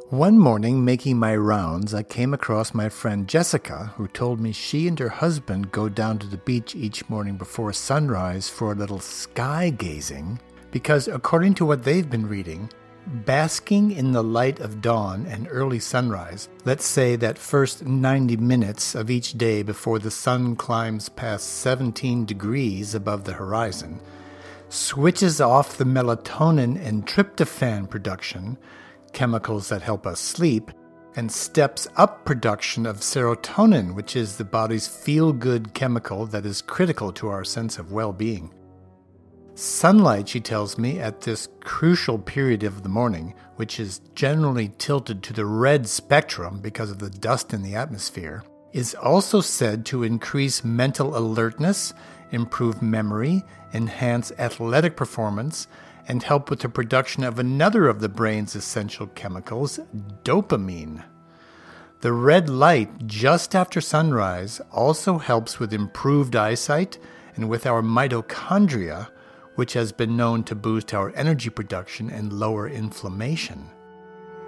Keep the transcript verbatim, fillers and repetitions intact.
One morning, making my rounds, I came across my friend Jessica, who told me she and her husband go down to the beach each morning before sunrise for a little sky gazing, because according to what they've been reading, basking in the light of dawn and early sunrise, let's say that first ninety minutes of each day before the sun climbs past seventeen degrees above the horizon, switches off the melatonin and tryptophan production, chemicals that help us sleep, and steps up production of serotonin, which is the body's feel-good chemical that is critical to our sense of well-being. Sunlight, she tells me, at this crucial period of the morning, which is generally tilted to the red spectrum because of the dust in the atmosphere, is also said to increase mental alertness, improve memory, enhance athletic performance, and help with the production of another of the brain's essential chemicals, dopamine. The red light just after sunrise also helps with improved eyesight and with our mitochondria, which has been known to boost our energy production and lower inflammation.